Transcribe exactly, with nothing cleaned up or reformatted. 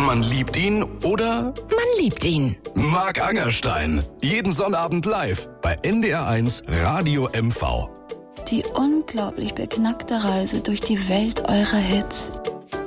Man liebt ihn oder Man liebt ihn. Marc Angerstein. Jeden Sonnabend live bei N D R eins Radio M V. Die unglaublich beknackte Reise durch die Welt eurer Hits.